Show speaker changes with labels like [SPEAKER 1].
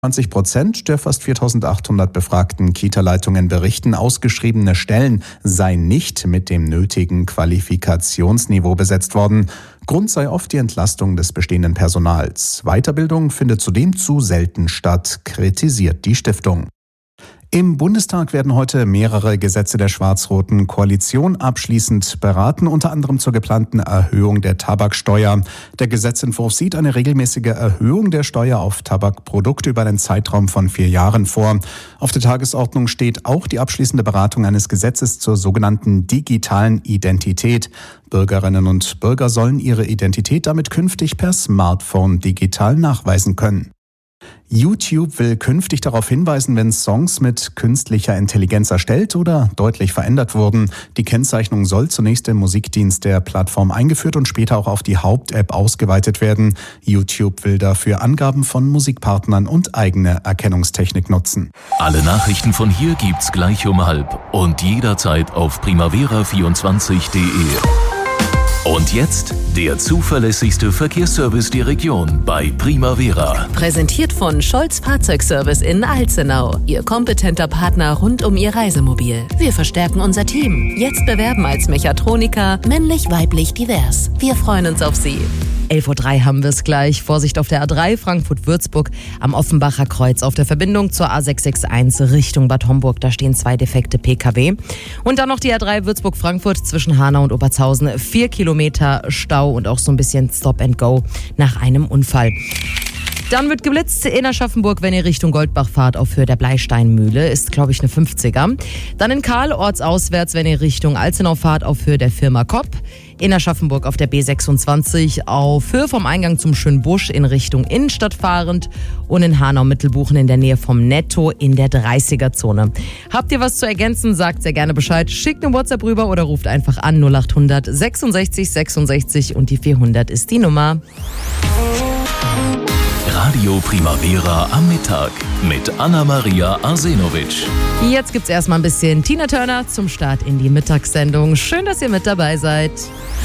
[SPEAKER 1] 20% der fast 4.800 befragten Kita-Leitungen berichten, ausgeschriebene Stellen seien nicht mit dem nötigen Qualifikationsniveau besetzt worden. Grund sei oft die Entlastung des bestehenden Personals. Weiterbildung findet zudem zu selten statt, kritisiert die Stiftung. Im Bundestag werden heute mehrere Gesetze der schwarz-roten Koalition abschließend beraten, unter anderem zur geplanten Erhöhung der Tabaksteuer. Der Gesetzentwurf sieht eine regelmäßige Erhöhung der Steuer auf Tabakprodukte über einen Zeitraum von 4 Jahren vor. Auf der Tagesordnung steht auch die abschließende Beratung eines Gesetzes zur sogenannten digitalen Identität. Bürgerinnen und Bürger sollen ihre Identität damit künftig per Smartphone digital nachweisen können. YouTube will künftig darauf hinweisen, wenn Songs mit künstlicher Intelligenz erstellt oder deutlich verändert wurden. Die Kennzeichnung soll zunächst im Musikdienst der Plattform eingeführt und später auch auf die Haupt-App ausgeweitet werden. YouTube will dafür Angaben von Musikpartnern und eigene Erkennungstechnik nutzen.
[SPEAKER 2] Alle Nachrichten von hier gibt's gleich um 12 und jederzeit auf primavera24.de. Und jetzt der zuverlässigste Verkehrsservice der Region bei Primavera.
[SPEAKER 3] Präsentiert von Scholz Fahrzeugservice in Alzenau. Ihr kompetenter Partner rund um Ihr Reisemobil. Wir verstärken unser Team. Jetzt bewerben als Mechatroniker, männlich, weiblich, divers. Wir freuen uns auf Sie.
[SPEAKER 4] 11.03 Uhr haben wir es gleich. Vorsicht auf der A3 Frankfurt-Würzburg am Offenbacher Kreuz auf der Verbindung zur A661 Richtung Bad Homburg. Da stehen 2 defekte Pkw. Und dann noch die A3 Würzburg-Frankfurt zwischen Hanau und Obertshausen. 4 Kilometer Stau und auch so ein bisschen Stop and Go nach einem Unfall. Dann wird geblitzt in Aschaffenburg, wenn ihr Richtung Goldbach fahrt, auf Höhe der Bleisteinmühle. Ist, glaube ich, eine 50er. Dann in Karl ortsauswärts, wenn ihr Richtung Alzenau fahrt, auf Höhe der Firma Kopp. In Aschaffenburg auf der B26 auf Höhe vom Eingang zum Schönbusch in Richtung Innenstadt fahrend. Und in Hanau-Mittelbuchen in der Nähe vom Netto in der 30er-Zone. Habt ihr was zu ergänzen, sagt sehr gerne Bescheid. Schickt eine WhatsApp rüber oder ruft einfach an 0800 66 66 und die 400 ist die Nummer.
[SPEAKER 2] Radio Primavera am Mittag mit Anna-Maria Arsenovic.
[SPEAKER 4] Jetzt gibt's erstmal ein bisschen Tina Turner zum Start in die Mittagssendung. Schön, dass ihr mit dabei seid.